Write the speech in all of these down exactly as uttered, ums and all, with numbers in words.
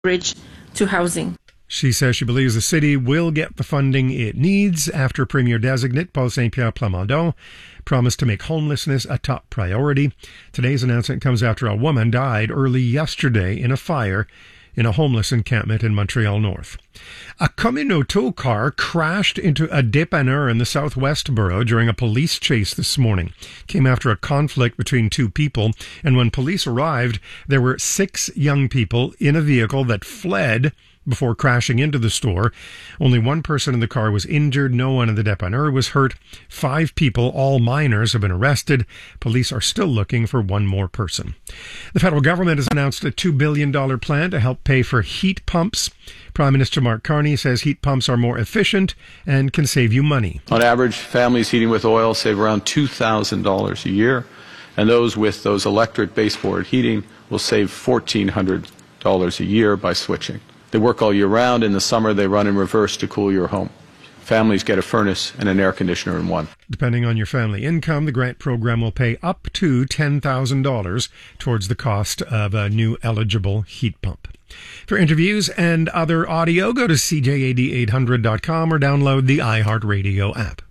bridge to housing. She says she believes the city will get the funding it needs after Premier-designate Paul Saint-Pierre Plamondon promised to make homelessness a top priority. Today's announcement comes after a woman died early yesterday in a fire in a homeless encampment in Montreal North. A Communauto car crashed into a dépanneur in the southwest borough during a police chase this morning. It came after a conflict between two people, and when police arrived, there were six young people in a vehicle that fled before crashing into the store. Only one person in the car was injured. No one in the dépanneur was hurt. Five people, all minors, have been arrested. Police are still looking for one more person. The federal government has announced a two billion dollars plan to help pay for heat pumps. Prime Minister Mark Carney says heat pumps are more efficient and can save you money. On average, families heating with oil save around two thousand dollars a year, and those with those electric baseboard heating will save one thousand four hundred dollars a year by switching. They work all year round. In the summer, they run in reverse to cool your home. Families get a furnace and an air conditioner in one. Depending on your family income, the grant program will pay up to ten thousand dollars towards the cost of a new eligible heat pump. For interviews and other audio, go to C J A D eight hundred dot com or download the iHeartRadio app.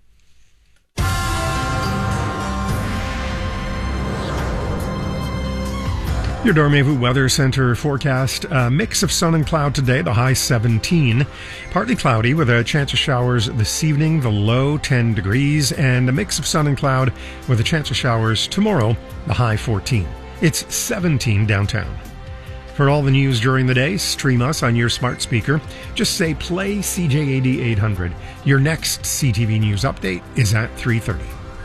Your Dormevu Weather Center forecast, a mix of sun and cloud today, the high seventeen. Partly cloudy with a chance of showers this evening, the low ten degrees, and a mix of sun and cloud with a chance of showers tomorrow, the high fourteen. It's seventeen downtown. For all the news during the day, stream us on your smart speaker. Just say play C J A D eight hundred. Your next C T V News update is at three thirty.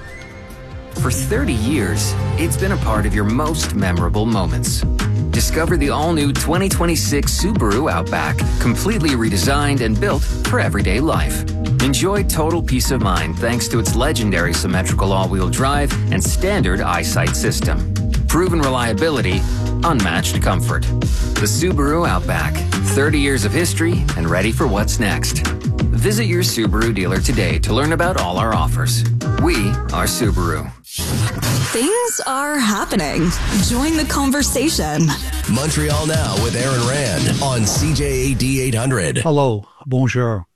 For thirty years, it's been a part of your most memorable moments. Discover the all-new twenty twenty-six Subaru Outback, completely redesigned and built for everyday life. Enjoy total peace of mind thanks to its legendary symmetrical all-wheel drive and standard eyesight system. Proven reliability, unmatched comfort. The Subaru Outback, thirty years of history and ready for what's next. Visit your Subaru dealer today to learn about all our offers. We are Subaru. Things are happening. Join the conversation. Montreal Now with Aaron Rand on C J A D eight hundred. Hello, bonjour.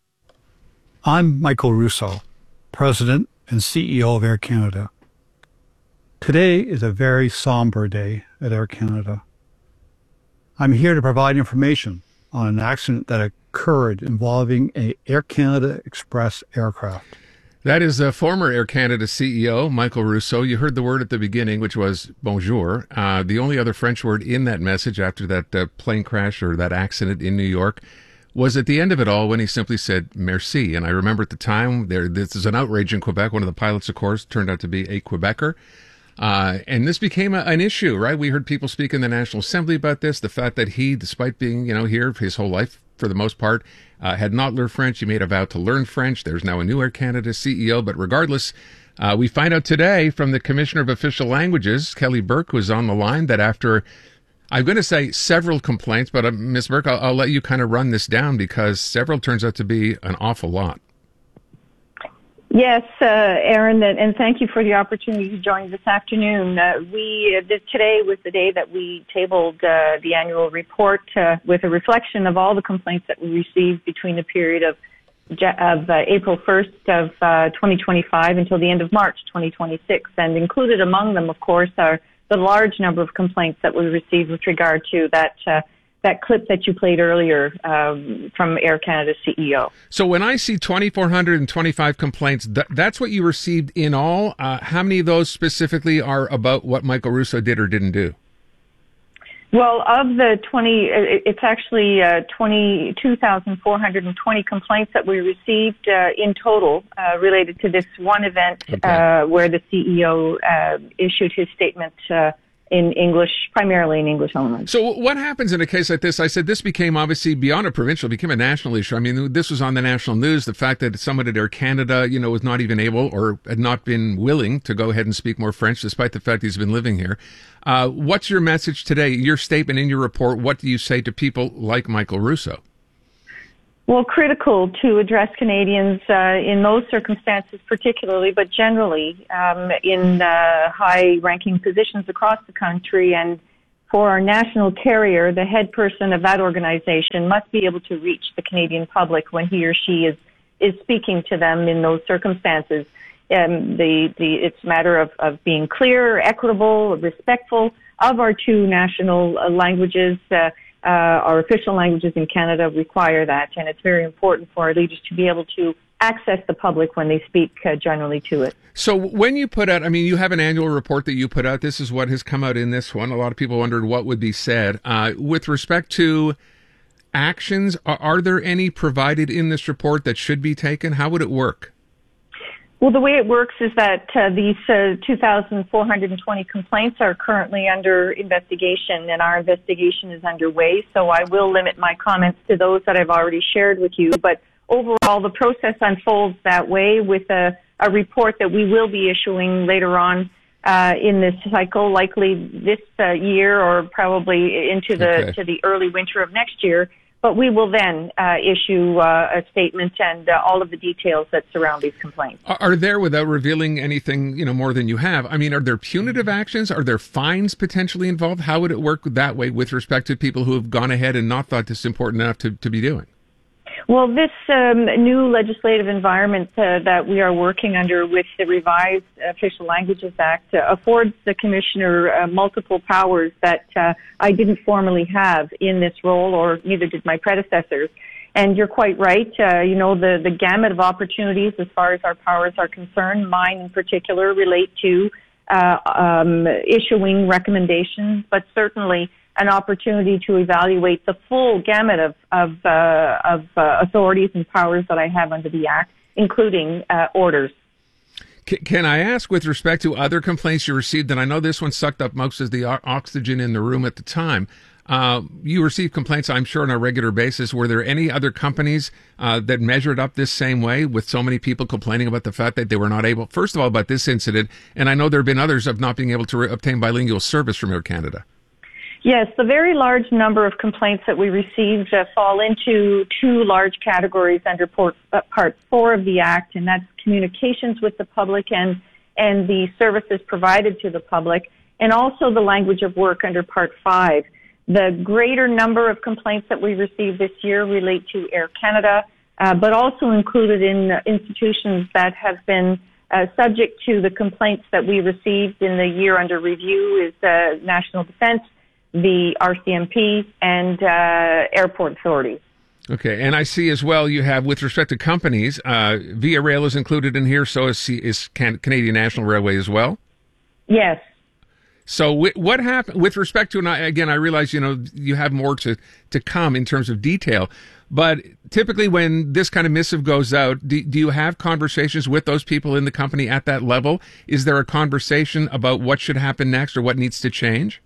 I'm Michael Russo, President and C E O of Air Canada. Today is a very somber day at Air Canada. I'm here to provide information on an accident that occurred involving a Air Canada Express aircraft. That is a former Air Canada C E O, Michael Russo. You heard the word at the beginning, which was bonjour. Uh, the only other French word in that message after that uh, plane crash or that accident in New York was at the end of it all when he simply said merci. And I remember at the time, there this is an outrage in Quebec. One of the pilots, of course, turned out to be a Quebecer. Uh, and this became a, an issue, right? We heard people speak in the National Assembly about this, the fact that he, despite being, you know, here his whole life, for the most part, uh, had not learned French. He made a vow to learn French. There's now a new Air Canada C E O. But regardless, uh, we find out today from the Commissioner of Official Languages, Kelly Burke, was on the line, that after, I'm going to say several complaints, but uh, Miz Burke, I'll, I'll let you kind of run this down because several turns out to be an awful lot. Yes, uh, Aaron, and thank you for the opportunity to join this afternoon. Uh, we uh, this, today was the day that we tabled uh, the annual report uh, with a reflection of all the complaints that we received between the period of of uh, April first of uh, twenty twenty-five until the end of March twenty twenty-six, and included among them, of course, are the large number of complaints that we received with regard to that. Uh, that clip that you played earlier um, from Air Canada C E O. So when I see two thousand four hundred twenty-five complaints, th- that's what you received in all? Uh, how many of those specifically are about what Michael Russo did or didn't do? Well, of the twenty, it's actually uh, twenty-two thousand four hundred twenty complaints that we received uh, in total uh, related to this one event okay. uh, where the C E O uh, issued his statement uh, in English, primarily in English only. So what happens in a case like this? I said this became obviously beyond a provincial, it became a national issue. I mean, this was on the national news, the fact that someone at Air Canada, you know, was not even able or had not been willing to go ahead and speak more French, despite the fact he's been living here. Uh, what's your message today, your statement in your report? What do you say to people like Michael Russo? Well, critical to address Canadians uh, in those circumstances particularly, but generally um, in uh, high-ranking positions across the country and for our national carrier, the head person of that organization must be able to reach the Canadian public when he or she is, is speaking to them in those circumstances. Um, the, the, it's a matter of, of being clear, equitable, respectful of our two national uh, languages. Uh, uh, our official languages in Canada require that, and it's very important for our leaders to be able to access the public when they speak uh, generally to it. So when you put out, I mean, you have an annual report that you put out. This is what has come out in this one. A lot of people wondered what would be said. Uh, with respect to actions, are, are there any provided in this report that should be taken? How would it work? Well, the way it works is that uh, these uh, two thousand four hundred twenty complaints are currently under investigation, and our investigation is underway. So I will limit my comments to those that I've already shared with you. But overall, the process unfolds that way with a, a report that we will be issuing later on uh, in this cycle, likely this uh, year or probably into the okay. to the early winter of next year. But we will then uh, issue uh, a statement and uh, all of the details that surround these complaints. Are there, without revealing anything, you know, more than you have, I mean, are there punitive actions? Are there fines potentially involved? How would it work that way with respect to people who have gone ahead and not thought this important enough to, to be doing? Well, this um, new legislative environment uh, that we are working under with the revised Official Languages Act uh, affords the Commissioner uh, multiple powers that uh, I didn't formally have in this role, or neither did my predecessors. And you're quite right. Uh, you know, the, the gamut of opportunities as far as our powers are concerned, mine in particular, relate to uh, um, issuing recommendations, but certainly an opportunity to evaluate the full gamut of of, uh, of uh, authorities and powers that I have under the Act, including uh, orders. Can, can I ask, with respect to other complaints you received, and I know this one sucked up most of the o- oxygen in the room at the time, uh, you received complaints, I'm sure, on a regular basis. Were there any other companies uh, that measured up this same way, with so many people complaining about the fact that they were not able, first of all, about this incident, and I know there have been others of not being able to re- obtain bilingual service from Air Canada? Yes, the very large number of complaints that we received uh, fall into two large categories under port, uh, Part four of the Act, and that's communications with the public and, and the services provided to the public, and also the language of work under Part five. The greater number of complaints that we received this year relate to Air Canada, uh, but also included in uh, institutions that have been uh, subject to the complaints that we received in the year under review is uh, National Defence, the R C M P, and uh, airport authorities. Okay, and I see as well you have, with respect to companies, uh, Via Rail is included in here, so is, C- is Can- Canadian National Railway as well? Yes. So w- what happened with respect to, and I, again, I realize, you know, you have more to, to come in terms of detail, but typically when this kind of missive goes out, do, do you have conversations with those people in the company at that level? Is there a conversation about what should happen next or what needs to change?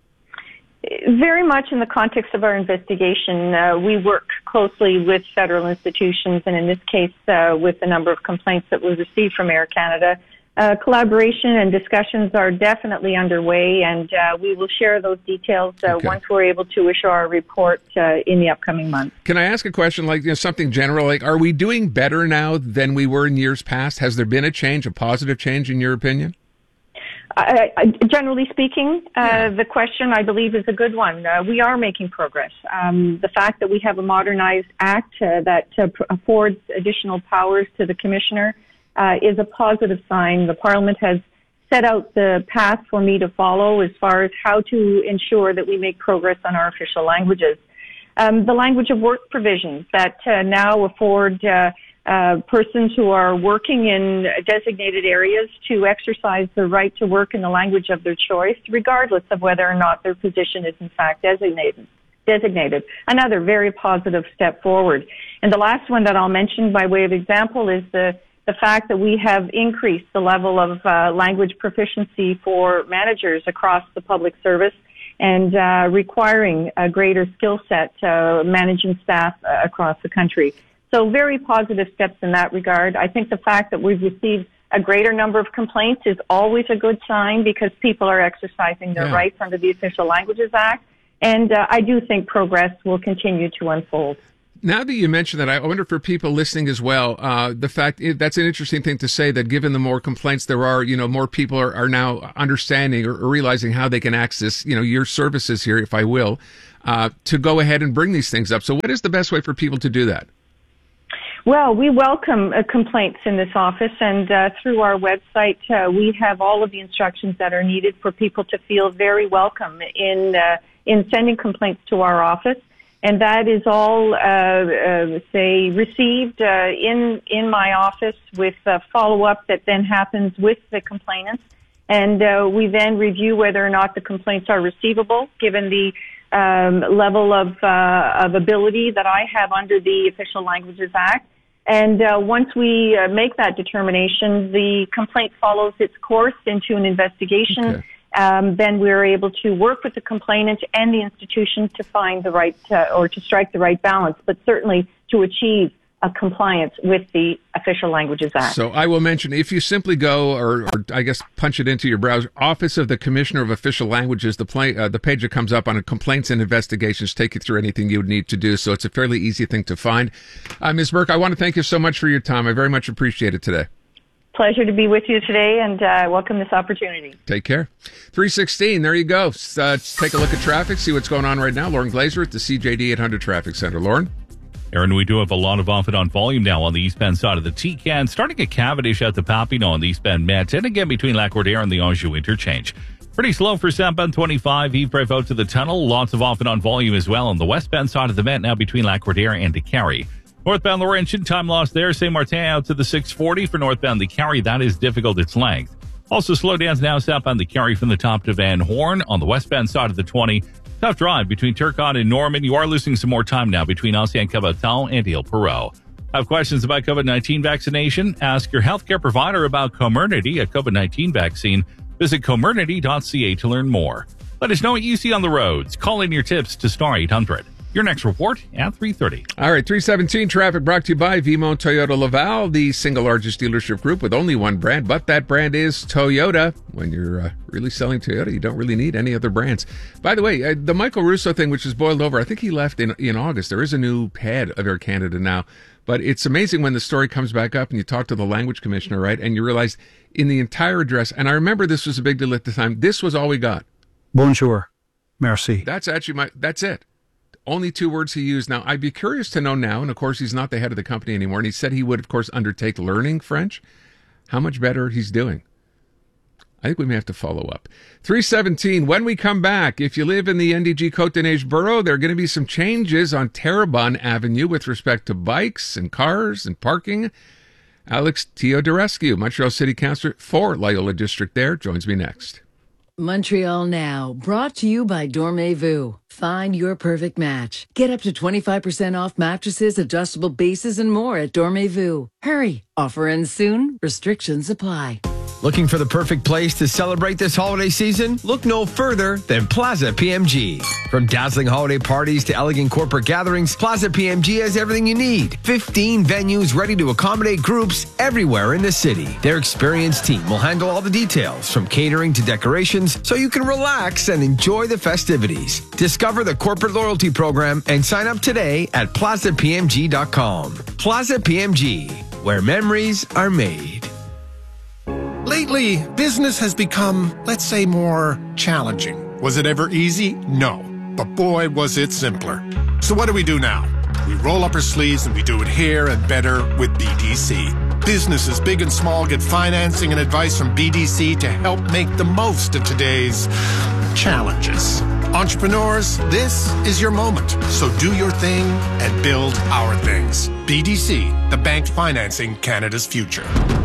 Very much in the context of our investigation, uh, we work closely with federal institutions, and in this case, uh, with the number of complaints that we received from Air Canada. Uh, collaboration and discussions are definitely underway, and uh, we will share those details uh, okay. once we're able to issue our report uh, in the upcoming months. Can I ask a question, like, you know, something general? Like, are we doing better now than we were in years past? Has there been a change, a positive change, in your opinion? Uh, generally speaking, uh, yeah. the question, I believe, is a good one. Uh, we are making progress. Um, the fact that we have a modernized act uh, that uh, affords additional powers to the Commissioner uh, is a positive sign. The Parliament has set out the path for me to follow as far as how to ensure that we make progress on our official languages. Um, the language of work provisions that uh, now afford uh, Uh, persons who are working in designated areas to exercise the right to work in the language of their choice, regardless of whether or not their position is in fact designated. Designated. Another very positive step forward. And the last one that I'll mention by way of example is the, the fact that we have increased the level of uh, language proficiency for managers across the public service and uh, requiring a greater skill set uh, managing staff uh, across the country. So very positive steps in that regard. I think the fact that we've received a greater number of complaints is always a good sign because people are exercising their yeah. rights under the Official Languages Act. And uh, I do think progress will continue to unfold. Now that you mention that, I wonder for people listening as well, uh, the fact that's an interesting thing to say, that given the more complaints there are, you know, more people are, are now understanding or, or realizing how they can access, you know, your services here, if I will, uh, to go ahead and bring these things up. So what is the best way for people to do that? Well, we welcome uh, complaints in this office, and uh, through our website, uh, we have all of the instructions that are needed for people to feel very welcome in uh, in sending complaints to our office. And that is all, uh, uh, say, received uh, in in my office with uh, follow-up that then happens with the complainants. And uh, we then review whether or not the complaints are receivable, given the um, level of, uh, of ability that I have under the Official Languages Act. And uh, once we uh, make that determination, the complaint follows its course into an investigation. Okay. Um, then we're able to work with the complainant and the institution to find the right, uh, or to strike the right balance, but certainly to achieve a compliance with the Official Languages Act. So I will mention, if you simply go, or, or I guess punch it into your browser, Office of the Commissioner of Official Languages, the, play, uh, the page that comes up on a complaints and investigations take you through anything you would need to do. So it's a fairly easy thing to find. Uh, Miz Burke, I want to thank you so much for your time. I very much appreciate it today. Pleasure to be with you today, and uh, welcome this opportunity. Take care. three sixteen, there you go. Uh, take a look at traffic, see what's going on right now. Lauren Glazer at the C J D eight hundred Traffic Center. Lauren? Aaron, we do have a lot of off and on volume now on the eastbound side of the T C A N, starting at Cavendish at the Papineau on the eastbound Met, and again between Lac-Cordaire and the Anjou interchange. Pretty slow for southbound twenty-five, Yves out to the tunnel. Lots of off and on volume as well on the westbound side of the Met, now between Lac-Cordaire and DeCarry. Northbound Laurentian, time lost there. Saint Martin out to the six forty for northbound DeCarry. That is difficult, its length. Also slow downs now southbound DeCarry from the top to Van Horn on the westbound side of the twenty. Tough drive between Turcotte and Norman. You are losing some more time now between Ancien Caboton and Ile Perrot. Have questions about COVID nineteen vaccination? Ask your healthcare provider about Comirnaty, a COVID nineteen vaccine. Visit comirnaty dot c a to learn more. Let us know what you see on the roads. Call in your tips to star eight hundred. Your next report at three thirty. All right, three seventeen traffic brought to you by Vimont Toyota Laval, the single largest dealership group with only one brand, but that brand is Toyota. When you're uh, really selling Toyota, you don't really need any other brands. By the way, uh, the Michael Russo thing, which is boiled over, I think he left in, in August. There is a new head of Air Canada now, but it's amazing when the story comes back up and you talk to the language commissioner, right, and you realize in the entire address, and I remember this was a big deal at the time, this was all we got. Bonjour. Merci. That's actually my, that's it. Only two words he used. Now, I'd be curious to know now, and of course, he's not the head of the company anymore, and he said he would, of course, undertake learning French, how much better he's doing. I think we may have to follow up. three seventeen, when we come back, if you live in the N D G Côte-des-Neiges borough, there are going to be some changes on Terrebonne Avenue with respect to bikes and cars and parking. Alex Teodorescu, Montreal City Councillor for Loyola District there, joins me next. Montreal Now, brought to you by Dormez-vous. Find your perfect match. Get up to twenty-five percent off mattresses, adjustable bases, and more at Dormez-vous. Hurry, offer ends soon. Restrictions apply. Looking for the perfect place to celebrate this holiday season? Look no further than Plaza P M G. From dazzling holiday parties to elegant corporate gatherings, Plaza P M G has everything you need. fifteen venues ready to accommodate groups everywhere in the city. Their experienced team will handle all the details, from catering to decorations, so you can relax and enjoy the festivities. Discover the corporate loyalty program and sign up today at plaza p m g dot com. Plaza P M G, where memories are made. Lately, business has become, let's say, more challenging. Was it ever easy? No. But boy, was it simpler. So what do we do now? We roll up our sleeves and we do it here and better with B D C. Businesses big and small get financing and advice from B D C to help make the most of today's challenges. Entrepreneurs, this is your moment. So do your thing and build our things. B D C, the bank financing Canada's future.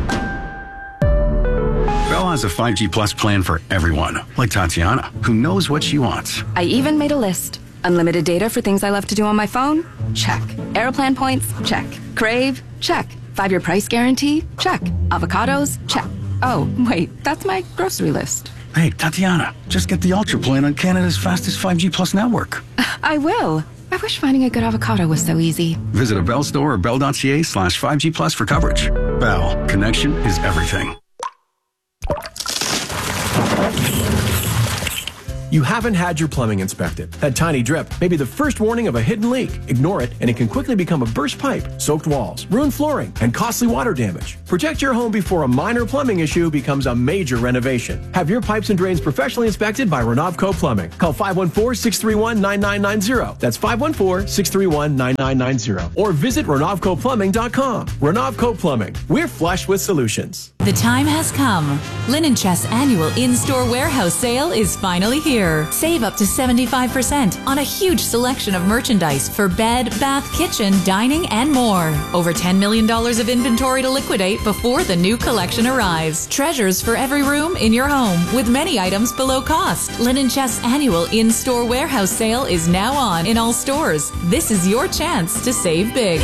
Bell has a five G Plus plan for everyone, like Tatiana, who knows what she wants. I even made a list. Unlimited data for things I love to do on my phone? Check. Aeroplan points? Check. Crave? Check. Five-year price guarantee? Check. Avocados? Check. Oh, wait, that's my grocery list. Hey, Tatiana, just get the Ultra plan on Canada's fastest five G Plus network. I will. I wish finding a good avocado was so easy. Visit a Bell store or bell.ca slash 5G Plus for coverage. Bell, connection is everything. You haven't had your plumbing inspected. That tiny drip may be the first warning of a hidden leak. Ignore it, and it can quickly become a burst pipe, soaked walls, ruined flooring, and costly water damage. Protect your home before a minor plumbing issue becomes a major renovation. Have your pipes and drains professionally inspected by Renovco Plumbing. Call five one four, six three one, nine nine nine zero. That's five one four, six three one, nine nine nine zero. Or visit renovco plumbing dot com. Renovco Plumbing. We're flush with solutions. The time has come. Linen Chest's annual in-store warehouse sale is finally here. Save up to seventy-five percent on a huge selection of merchandise for bed, bath, kitchen, dining, and more. Over ten million dollars of inventory to liquidate before the new collection arrives. Treasures for every room in your home with many items below cost. Linen Chest's annual in-store warehouse sale is now on in all stores. This is your chance to save big.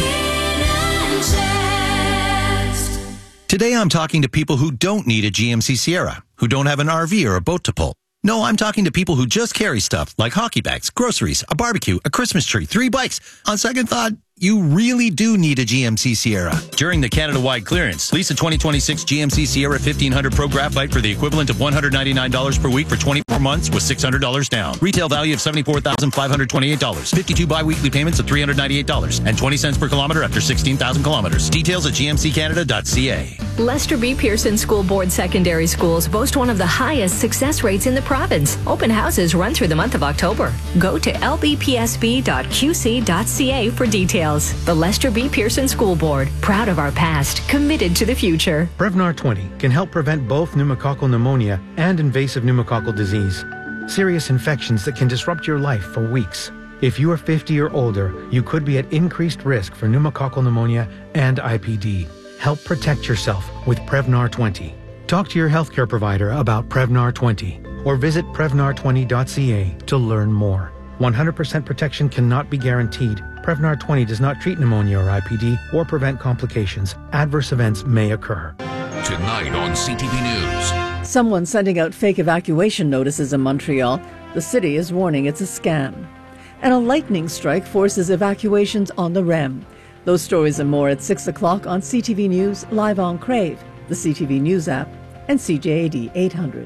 Today I'm talking to people who don't need a G M C Sierra, who don't have an R V or a boat to pull. No, I'm talking to people who just carry stuff like hockey bags, groceries, a barbecue, a Christmas tree, three bikes. On second thought, you really do need a G M C Sierra. During the Canada-wide clearance, lease a twenty twenty-six G M C Sierra fifteen hundred Pro Graphite for the equivalent of one hundred ninety-nine dollars per week for twenty-four months with six hundred dollars down. Retail value of seventy-four thousand five hundred twenty-eight dollars. fifty-two bi-weekly payments of three hundred ninety-eight dollars and twenty cents per kilometer after sixteen thousand kilometers. Details at g m c canada dot c a. Lester B. Pearson School Board secondary schools boast one of the highest success rates in the province. Open houses run through the month of October. Go to l b p s b dot q c dot c a for details. The Lester B. Pearson School Board, proud of our past, committed to the future. Prevnar twenty can help prevent both pneumococcal pneumonia and invasive pneumococcal disease, serious infections that can disrupt your life for weeks. If you are fifty or older, you could be at increased risk for pneumococcal pneumonia and I P D. Help protect yourself with Prevnar twenty. Talk to your healthcare provider about Prevnar twenty or visit prevnar twenty dot c a to learn more. one hundred percent protection cannot be guaranteed. Prevnar twenty does not treat pneumonia or I P D or prevent complications. Adverse events may occur. Tonight on C T V News. Someone sending out fake evacuation notices in Montreal. The city is warning it's a scam. And a lightning strike forces evacuations on the R E M. Those stories and more at six o'clock on C T V News, live on Crave, the C T V News app, and C J A D eight hundred.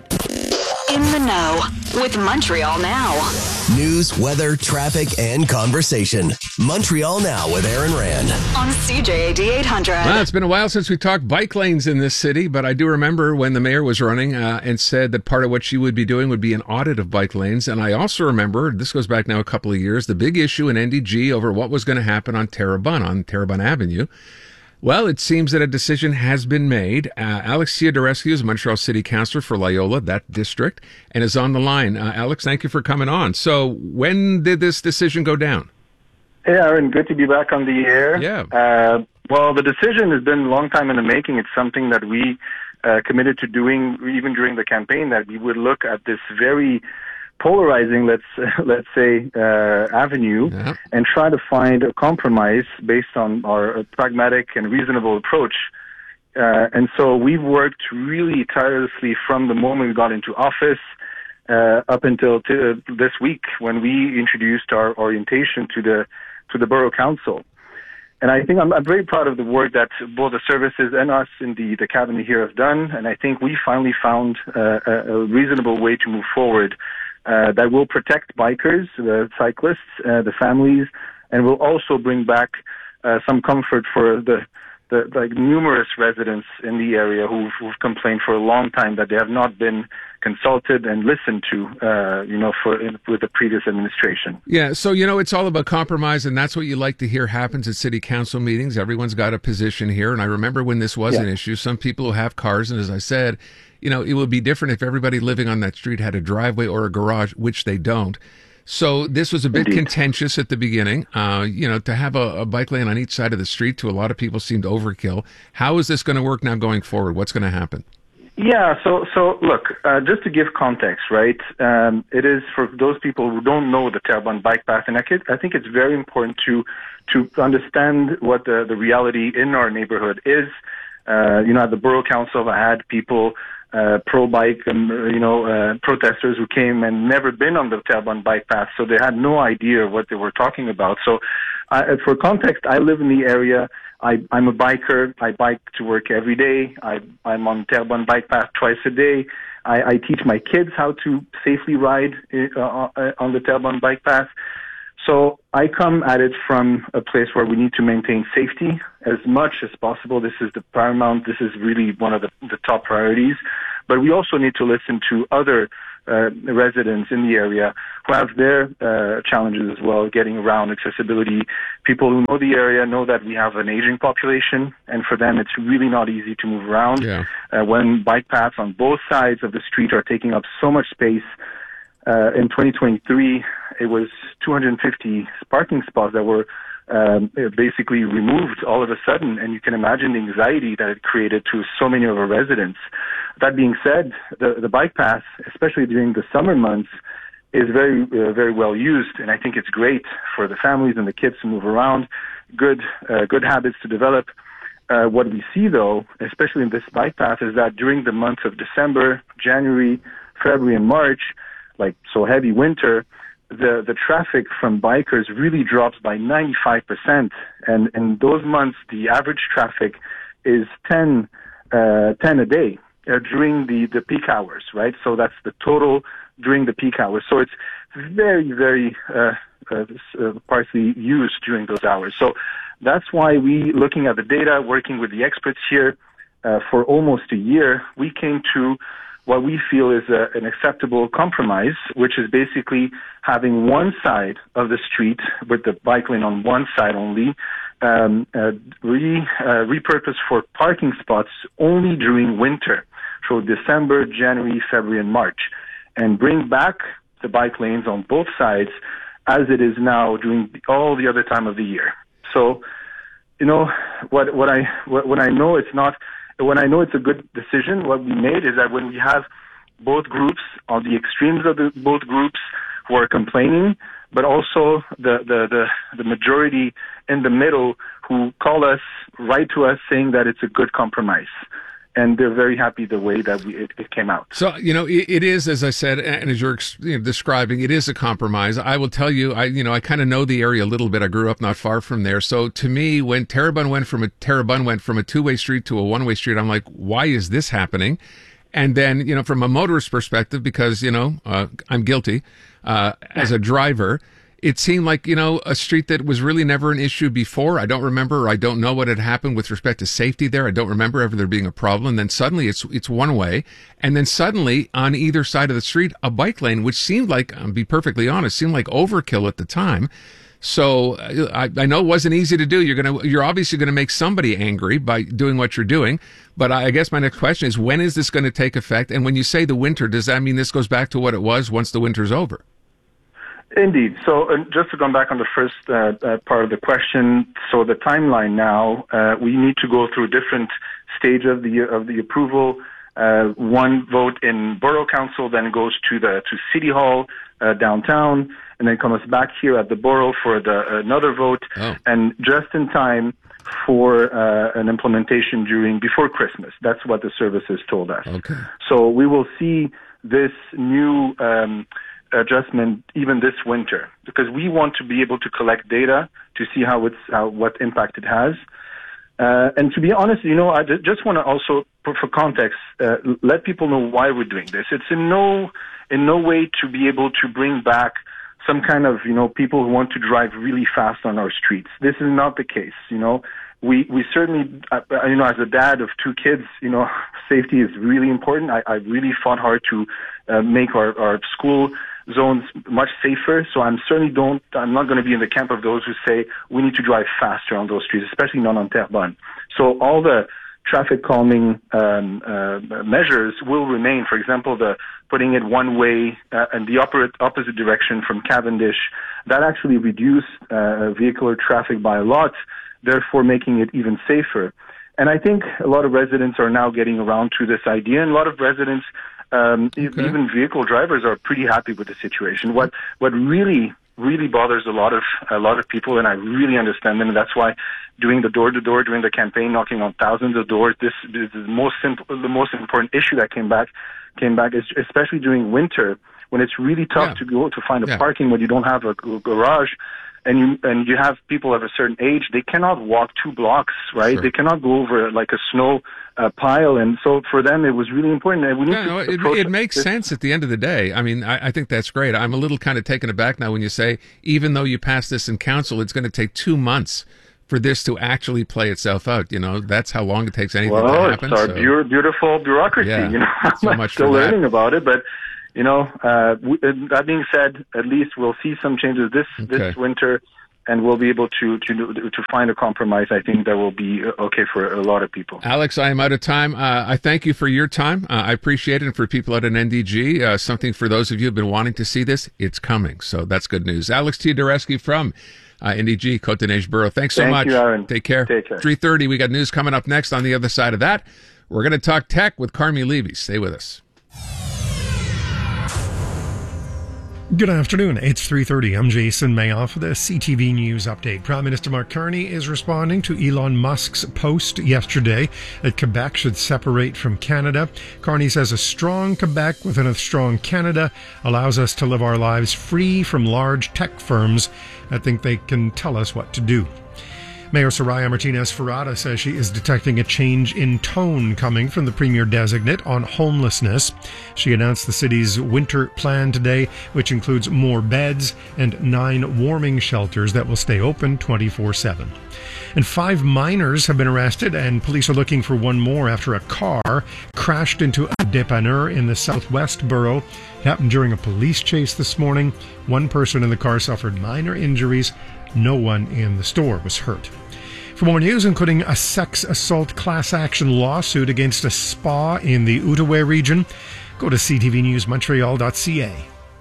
In the know with Montreal Now. News, weather, traffic, and conversation. Montreal Now with Aaron Rand. On C J A D eight hundred. Well, it's been a while since we talked bike lanes in this city, but I do remember when the mayor was running uh, and said that part of what she would be doing would be an audit of bike lanes. And I also remember, this goes back now a couple of years, the big issue in N D G over what was going to happen on Terrebonne, on Terrebonne Avenue. Well, it seems that a decision has been made. Uh, Alex Theodorescu is Montreal City Councillor for Loyola, that district, and is on the line. Uh, Alex, thank you for coming on. So when did this decision go down? Hey, Aaron, good to be back on the air. Yeah. Uh, well, the decision has been a long time in the making. It's something that we uh, committed to doing even during the campaign, that we would look at this very polarizing, let's let's say, uh, avenue, yeah. and try to find a compromise based on our pragmatic and reasonable approach. Uh, and so we've worked really tirelessly from the moment we got into office uh, up until t- this week when we introduced our orientation to the to the borough council. And I think I'm, I'm very proud of the work that both the services and us in the, the cabinet here have done. And I think we finally found uh, a, a reasonable way to move forward Uh, that will protect bikers, the cyclists, uh, the families, and will also bring back uh, some comfort for the, the like numerous residents in the area who've, who've complained for a long time that they have not been consulted and listened to, uh, you know, for in, with the previous administration. Yeah, so, you know, it's all about compromise, and that's what you like to hear happens at city council meetings. Everyone's got a position here, and I remember when this was yeah. an issue, some people who have cars, and as I said, you know, it would be different if everybody living on that street had a driveway or a garage, which they don't. So this was a bit Indeed. contentious at the beginning. Uh, you know, to have a, a bike lane on each side of the street to a lot of people seemed overkill. How is this going to work now going forward? What's going to happen? Yeah, so so look, uh, just to give context, right, um, it is for those people who don't know the Terrebonne bike path, and I, could, I think it's very important to to understand what the, the reality in our neighborhood is. Uh, you know, at the borough council, I had people Uh, pro-bike and, you know, uh, protesters who came and never been on the Terrebonne bike path, so they had no idea what they were talking about. So uh, for context, I live in the area. I, I'm a biker. I bike to work every day. I, I'm on Terrebonne bike path twice a day. I, I teach my kids how to safely ride uh, on the Terrebonne bike path. So I come at it from a place where we need to maintain safety as much as possible. This is the paramount. This is really one of the, the top priorities. But we also need to listen to other uh, residents in the area who have their uh, challenges as well, getting around, accessibility. People who know the area know that we have an aging population, and for them it's really not easy to move around. Yeah. Uh, when bike paths on both sides of the street are taking up so much space. Uh, in twenty twenty-three, it was two hundred fifty parking spots that were um, basically removed all of a sudden, and you can imagine the anxiety that it created to so many of our residents. That being said, the, the bike path, especially during the summer months, is very, uh, very well used, and I think it's great for the families and the kids to move around, good, uh, good habits to develop. Uh, what we see, though, especially in this bike path, is that during the months of December, January, February, and March, like so heavy winter, the, the traffic from bikers really drops by ninety-five percent. And in those months, the average traffic is ten, uh, ten a day uh, during the, the peak hours, right? So that's the total during the peak hours. So it's very, very uh, uh, uh, partially used during those hours. So that's why we, looking at the data, working with the experts here uh, for almost a year, we came to what we feel is a, an acceptable compromise, which is basically having one side of the street with the bike lane on one side only, um, uh, re, uh, repurposed for parking spots only during winter, so December, January, February, and March, and bring back the bike lanes on both sides as it is now during all the other time of the year. So, you know, what what I what, what I know it's not. When I know it's a good decision, what we made is that when we have both groups on the extremes of the both groups who are complaining, but also the, the, the, the majority in the middle who call us, write to us saying that it's a good compromise. And they're very happy the way that we, it, it came out. So, you know, it, it is, as I said, and as you're you know, describing, it is a compromise. I will tell you, I, you know, I kind of know the area a little bit. I grew up not far from there. So to me, when Terrebonne went from a Terrebonne went from a two-way street to a one-way street, I'm like, why is this happening? And then, you know, from a motorist perspective, because, you know, uh, I'm guilty, uh, as a driver, it seemed like, you know, a street that was really never an issue before. I don't remember, or I don't know what had happened with respect to safety there. I don't remember ever there being a problem. And then suddenly it's it's one way. And then suddenly on either side of the street, a bike lane, which seemed like, I'll be perfectly honest, seemed like overkill at the time. So I, I know it wasn't easy to do. You're going to, you're obviously going to make somebody angry by doing what you're doing. But I guess my next question is, when is this going to take effect? And when you say the winter, does that mean this goes back to what it was once the winter's over? Indeed. So uh, just to come back on the first uh, uh, part of the question, so the timeline now, uh, we need to go through a different stage of the of the approval. Uh, one vote in Borough Council, then goes to the to City Hall uh, downtown, and then comes back here at the Borough for the another vote, oh. and just in time for uh, an implementation during before Christmas. That's what the services told us. Okay. So we will see this new Um, adjustment even this winter, because we want to be able to collect data to see how it's how, what impact it has. Uh, and to be honest, you know, I just want to also, for, for context, uh, let people know why we're doing this. It's in no in no way to be able to bring back some kind of, you know, people who want to drive really fast on our streets. This is not the case. You know, we we certainly, uh, you know, as a dad of two kids, you know, safety is really important. I, I really fought hard to uh, make our, our school zones much safer. So I'm certainly don't, I'm not going to be in the camp of those who say we need to drive faster on those streets, especially not on Terrebonne. So all the traffic calming um, uh, measures will remain. For example, the putting it one way uh, in the opposite, opposite direction from Cavendish, that actually reduced uh, vehicular traffic by a lot, therefore making it even safer. And I think a lot of residents are now getting around to this idea, and a lot of residents Um, Okay. even vehicle drivers are pretty happy with the situation. What what really really bothers a lot of a lot of people, and I really understand them, and that's why doing the door to door during the campaign, knocking on thousands of doors, this, this is the most simple, the most important issue that came back came back, is especially during winter when it's really tough Yeah. to go to find a Yeah. parking when you don't have a g- garage. and you and you have people of a certain age, they cannot walk two blocks, right? Sure. They cannot go over like a snow uh, pile, and so for them it was really important. And we need Yeah, to no, it, approach it makes this- sense at the end of the day. I mean, I, I think that's great. I'm a little kind of taken aback now when you say, even though you pass this in council, it's going to take two months for this to actually play itself out. You know, that's how long it takes anything Well, to happen. it's our so- beau- beautiful bureaucracy. Yeah, You know, so I'm much still for that. learning about it, but you know, uh, w- that being said, at least we'll see some changes this Okay. this winter, and we'll be able to to to find a compromise. I think that will be okay for a lot of people. Alex, I am out of time. Uh, I thank you for your time. Uh, I appreciate it. And for people at an N D G, uh, something for those of you who have been wanting to see this, it's coming. So that's good news. Alex Teodorescu from uh, N D G, Côte-des-Neiges Borough. Thanks so Thank much. you, Aaron. Take care. Take care. three thirty, we got news coming up next. On the other side of that, we're going to talk tech with Carmi Levy. Stay with us. Good afternoon. It's three thirty. I'm Jason Mayoff with a C T V News update. Prime Minister Mark Carney is responding to Elon Musk's post yesterday that Quebec should separate from Canada. Carney says a strong Quebec within a strong Canada allows us to live our lives free from large tech firms that think they can tell us what to do. Mayor Soraya Martinez-Ferrada says she is detecting a change in tone coming from the Premier designate on homelessness. She announced the city's winter plan today, which includes more beds and nine warming shelters that will stay open twenty-four seven. And five minors have been arrested, and police are looking for one more after a car crashed into a dépanneur in the southwest borough. It happened during a police chase this morning. One person in the car suffered minor injuries. No one in the store was hurt. For more news, including a sex assault class action lawsuit against a spa in the Outaouais region, go to c t v news montreal dot c a.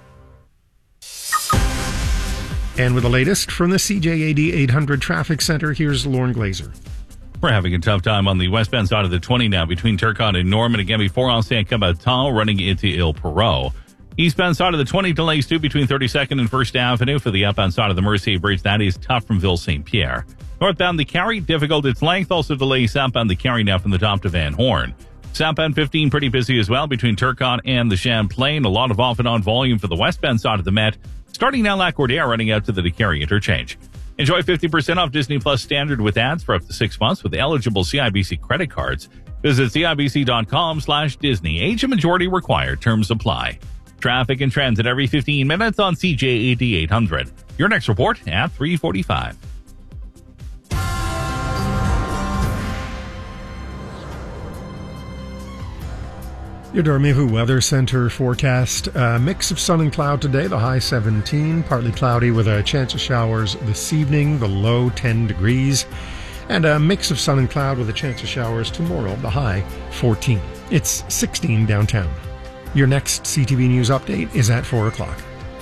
And with the latest from the C J A D eight hundred Traffic Center, here's Lauren Glazer. We're having a tough time on the westbound side of the twenty now between Turcotte and Norman. Again, before Ancien Cabatal running into Il Perot. Eastbound side of the twenty delays too between thirty-second and First Avenue. For the outbound side of the Mercier Bridge, that is tough from Ville Saint Pierre. Northbound the Carry, difficult its length. Also delays southbound the Carry now from the top to Van Horn. Southbound fifteen pretty busy as well between Turcotte and the Champlain. A lot of off and on volume for the westbound side of the Met. Starting now Lac-Cordaire running out to the DeCarry interchange. Enjoy fifty percent off Disney Plus Standard with ads for up to six months with eligible C I B C credit cards. Visit cibc.com slash Disney. Age and majority required. Terms apply. Traffic and transit every fifteen minutes on C J A D eight hundred. Your next report at three forty-five. Your Dormevu Weather Center forecast. A mix of sun and cloud today, the high seventeen. Partly cloudy with a chance of showers this evening, the low ten degrees. And a mix of sun and cloud with a chance of showers tomorrow, the high fourteen. It's sixteen downtown. Your next C T V News update is at four o'clock.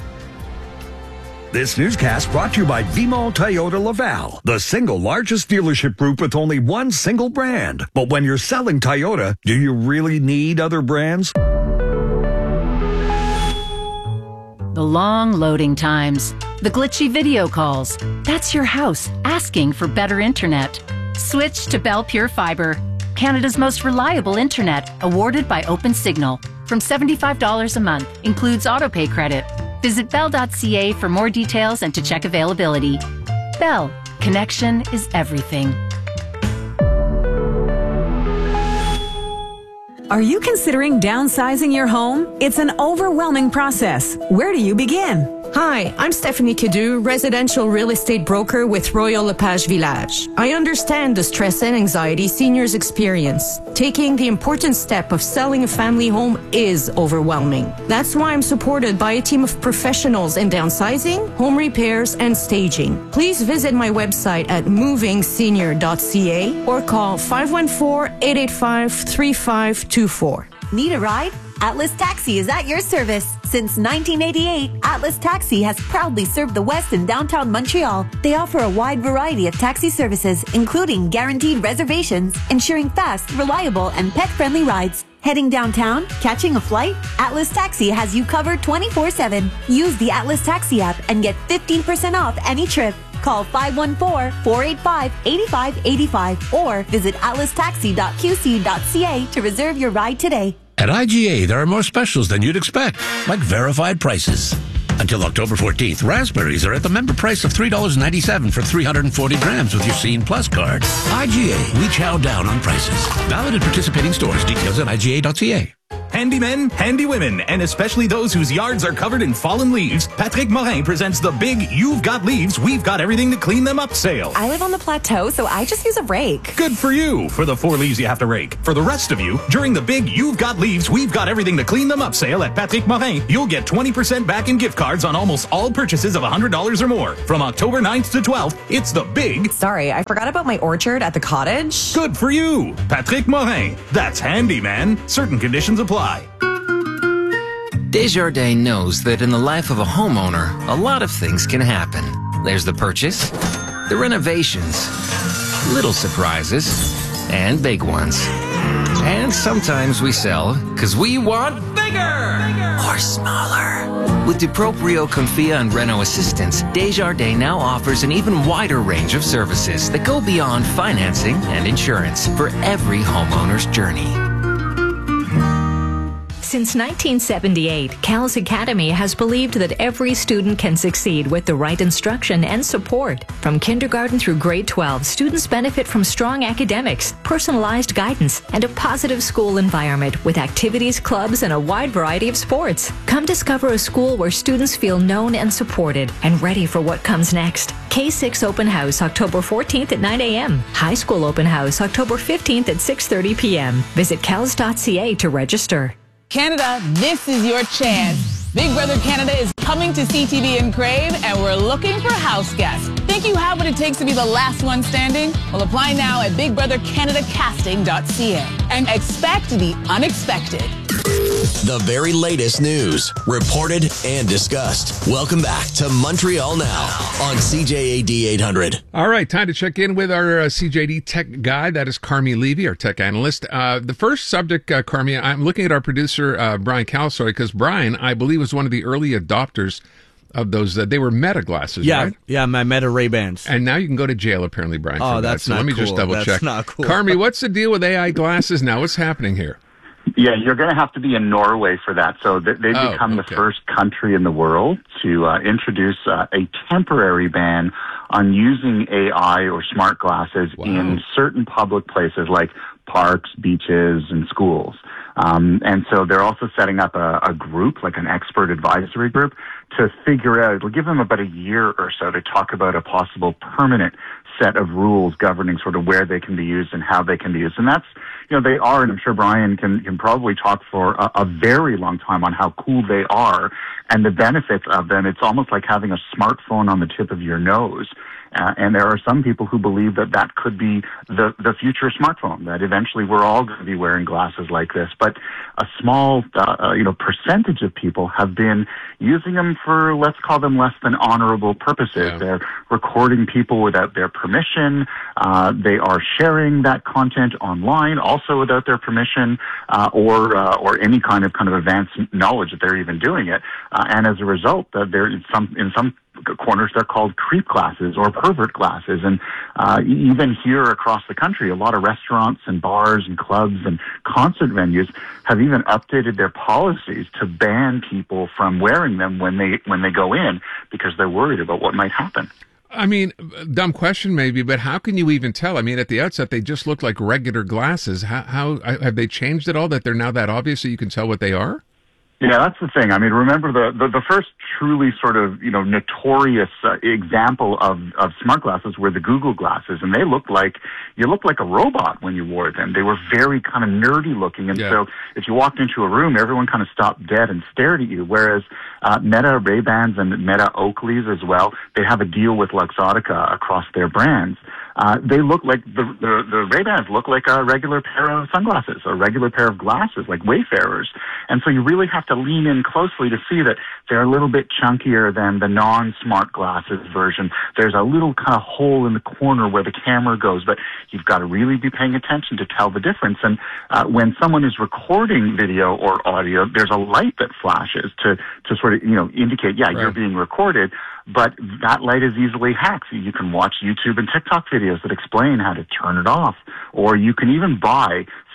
This newscast brought to you by Vimont Toyota Laval, the single largest dealership group with only one single brand. But when you're selling Toyota, do you really need other brands? The long loading times, the glitchy video calls. That's your house asking for better internet. Switch to Bell Pure Fiber, Canada's most reliable internet, awarded by OpenSignal. From seventy-five dollars a month, includes autopay credit. Visit bell dot c a for more details and to check availability. Bell, connection is everything. Are you considering downsizing your home? It's an overwhelming process. Where do you begin? Hi, I'm Stephanie Kidu, residential real estate broker with Royal Lepage Village. I understand the stress and anxiety seniors experience. Taking the important step of selling a family home is overwhelming. That's why I'm supported by a team of professionals in downsizing, home repairs, and staging. Please visit my website at moving senior dot c a or call five one four, eight eight five, three five two four. Need a ride? Atlas Taxi is at your service. Since nineteen eighty-eight, Atlas Taxi has proudly served the West and downtown Montreal. They offer a wide variety of taxi services, including guaranteed reservations, ensuring fast, reliable, and pet-friendly rides. Heading downtown? Catching a flight? Atlas Taxi has you covered twenty-four seven. Use the Atlas Taxi app and get fifteen percent off any trip. Call five one four, four eight five, eight five eight five or visit atlas taxi dot q c dot c a to reserve your ride today. At I G A, there are more specials than you'd expect, like verified prices. Until October fourteenth, raspberries are at the member price of three dollars and ninety-seven cents for three hundred forty grams with your Scene Plus card. I G A, we chow down on prices. Valid at participating stores. Details at I G A dot C A. Handy men, handy women, and especially those whose yards are covered in fallen leaves, Patrick Morin presents the big You've Got Leaves, We've Got Everything to Clean Them Up sale. I live on the plateau, so I just use a rake. Good for you, for the four leaves you have to rake. For the rest of you, during the big You've Got Leaves, We've Got Everything to Clean Them Up sale at Patrick Morin, you'll get twenty percent back in gift cards on almost all purchases of one hundred dollars or more. From October ninth to twelfth, it's the big... Sorry, I forgot about my orchard at the cottage. Good for you, Patrick Morin. That's handy, man. Certain conditions apply. Desjardins knows that in the life of a homeowner, a lot of things can happen. There's the purchase, the renovations, little surprises, and big ones. And sometimes we sell because we want bigger, bigger or smaller. With DuProprio, Confia, and Reno Assistance, Desjardins now offers an even wider range of services that go beyond financing and insurance for every homeowner's journey. Since nineteen seventy-eight, CALS Academy has believed that every student can succeed with the right instruction and support. From kindergarten through grade twelve, students benefit from strong academics, personalized guidance, and a positive school environment with activities, clubs, and a wide variety of sports. Come discover a school where students feel known and supported and ready for what comes next. K six Open House, October fourteenth at nine a.m. High School Open House, October fifteenth at six thirty p.m. Visit cals dot c a to register. Canada, this is your chance. Big Brother Canada is coming to C T V and Crave, and we're looking for house guests. Think you have what it takes to be the last one standing? Well, apply now at big brother canada casting dot c a and expect the unexpected. The very latest news, reported and discussed. Welcome back to Montreal Now on C J A D eight hundred. All right, time to check in with our uh, C J D tech guy. That is Carmi Levy, our tech analyst. Uh, the first subject, uh, Carmi, I'm looking at our producer, uh, Brian Calsoy, because Brian, I believe, was one of the early adopters of those. Uh, they were Meta glasses, yeah, right? Yeah, my Meta Ray-Bans. And now you can go to jail, apparently, Brian. Oh, for that's that. So not let me cool. just double that's check. Not cool. Carmi, what's the deal with A I glasses now? What's happening here? Yeah, you're going to have to be in Norway for that. So th- they've Oh, become okay. the first country in the world to uh, introduce uh, a temporary ban on using A I or smart glasses in certain public places like parks, beaches, and schools. Um, and so they're also setting up a, a group, like an expert advisory group, to figure out, it'll give them about a year or so to talk about a possible permanent set of rules governing sort of where they can be used and how they can be used. And that's, you know, they are, and I'm sure Brian can, can probably talk for a, a very long time on how cool they are and the benefits of them. It's almost like having a smartphone on the tip of your nose. Uh, and there are some people who believe that that could be the, the future smartphone, that eventually we're all going to be wearing glasses like this. But a small, uh, you know, percentage of people have been using them for, let's call them less than honorable purposes. Yeah. They're recording people without their permission. Uh, they are sharing that content online also without their permission, uh, or, uh, or any kind of, kind of advanced knowledge that they're even doing it. Uh, and as a result, uh, there in some, in some corners, they're called creep glasses or pervert glasses. And uh, even here across the country, a lot of restaurants and bars and clubs and concert venues have even updated their policies to ban people from wearing them when they when they go in because they're worried about what might happen. I mean, dumb question maybe, but how can you even tell? I mean, at the outset, they just look like regular glasses. How, how have they changed at all that they're now that obvious so you can tell what they are? Yeah, that's the thing. I mean, remember the, the, the first truly sort of, you know, notorious uh, example of, of smart glasses were the Google glasses, and they looked like, you looked like a robot when you wore them. They were very kind of nerdy looking, and yeah. so if you walked into a room, everyone kind of stopped dead and stared at you, whereas uh, Meta Ray-Bans and Meta Oakleys as well, they have a deal with Luxottica across their brands. Uh, they look like, the, the, the Ray-Bans look like a regular pair of sunglasses, a regular pair of glasses, like Wayfarers. And so you really have to lean in closely to see that they're a little bit chunkier than the non-smart glasses version. There's a little kind of hole in the corner where the camera goes, but you've got to really be paying attention to tell the difference. And uh, when someone is recording video or audio, there's a light that flashes to, to sort of, you know, indicate, yeah, right. you're being recorded. But that light is easily hacked. You can watch YouTube and TikTok videos that explain how to turn it off. Or you can even buy